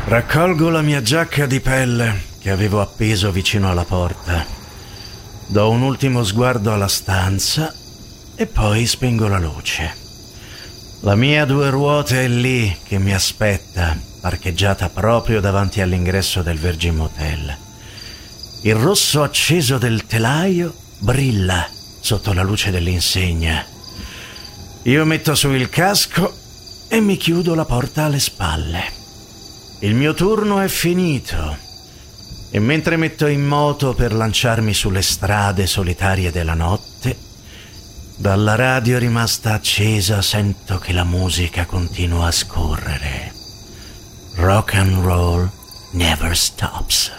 Raccolgo la mia giacca di pelle che avevo appeso vicino alla porta. Do un ultimo sguardo alla stanza e poi spengo la luce. La mia 2 ruote è lì che mi aspetta, parcheggiata proprio davanti all'ingresso del Virgin Motel. Il rosso acceso del telaio brilla sotto la luce dell'insegna. Io metto su il casco e mi chiudo la porta alle spalle. Il mio turno è finito e mentre metto in moto per lanciarmi sulle strade solitarie della notte, dalla radio rimasta accesa sento che la musica continua a scorrere. Rock and roll never stops.